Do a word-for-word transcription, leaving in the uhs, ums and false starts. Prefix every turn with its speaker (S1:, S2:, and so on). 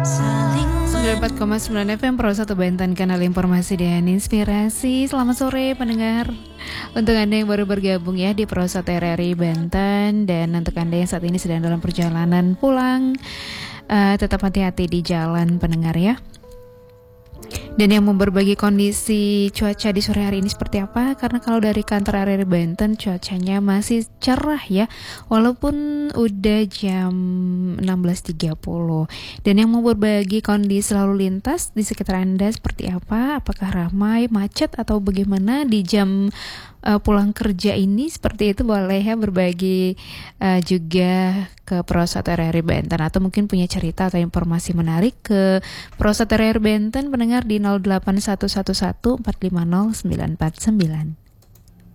S1: sembilan puluh empat koma sembilan F M Pro satu Banten, kanal informasi dan inspirasi. Selamat sore pendengar. Untuk Anda yang baru bergabung ya di Pro satu R R I Banten, dan untuk Anda yang saat ini sedang dalam perjalanan pulang, uh, tetap hati-hati di jalan pendengar ya. Dan yang mau berbagi kondisi cuaca di sore hari ini seperti apa? Karena kalau dari kantor R R I Banten cuacanya masih cerah ya, walaupun udah jam enam belas tiga puluh. Dan yang mau berbagi kondisi lalu lintas di sekitar Anda seperti apa? Apakah ramai, macet, atau bagaimana di jam uh, pulang kerja ini? Seperti itu boleh ya berbagi uh, juga ke Pro satu R R I Banten, atau mungkin punya cerita atau informasi menarik ke Pro satu R R I Banten pendengar di nol delapan satu satu satu empat lima nol sembilan empat sembilan.